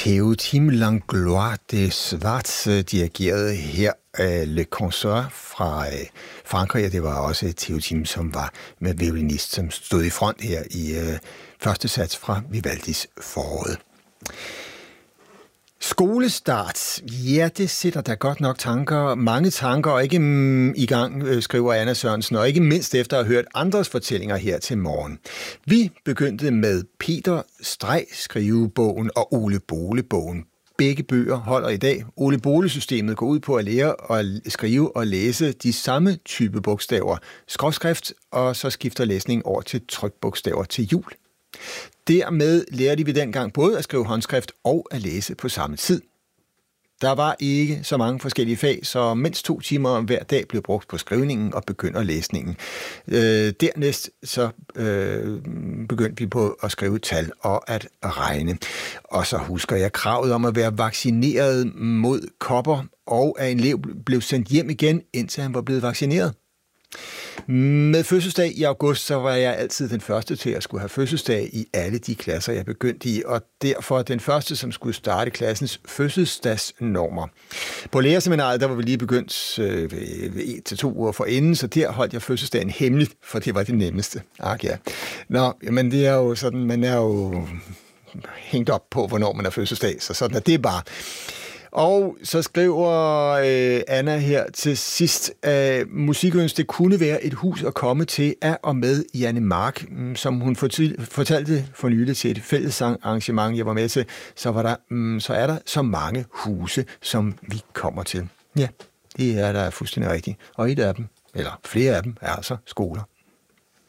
Théotim Langlois de Schwartz dirigerede her Le Concert fra Frankrig, og det var også Théotim, som var med violinist, som stod i front her i første sats fra Vivaldis Foråret. Skolestart, ja, det sætter der godt nok mange tanker, og ikke i gang, skriver Anna Sørensen, og ikke mindst efter at have hørt andres fortællinger her til morgen. Vi begyndte med Peter Streg skrivebogen og Ole Bole-bogen. Begge bøger holder i dag. Ole Bole-systemet går ud på at lære at skrive og læse de samme type bogstaver, skråskrift, og så skifter læsning over til trykbogstaver til jul. Dermed lærte vi dengang både at skrive håndskrift og at læse på samme tid. Der var ikke så mange forskellige fag, så mindst 2 timer hver dag blev brugt på skrivningen og begynderlæsningen. Dernæst så begyndte vi på at skrive tal og at regne. Og så husker jeg kravet om at være vaccineret mod kopper, og at en elev blev sendt hjem igen, indtil han var blevet vaccineret. Med fødselsdag i august, så var jeg altid den første til at skulle have fødselsdag i alle de klasser, jeg begyndte i, og derfor den første, som skulle starte klassens fødselsdagsnormer. På lærerseminaret, der var vi lige begyndt 1 til 2 uger forinden, så der holdt jeg fødselsdagen hemmeligt, for det var det nemmeste. Ja. Nå, men det er jo sådan, man er jo hængt op på, hvornår man har fødselsdag, så sådan er det bare. Og så skriver Anna her til sidst, at musikønske kunne være et hus at komme til af og med Janne Mark, som hun fortalte for nylig til et fællessang-arrangement, jeg var med til, så er der så mange huse, som vi kommer til. Ja, det er der fuldstændig rigtigt. Og et af dem, eller flere af dem, er altså skoler.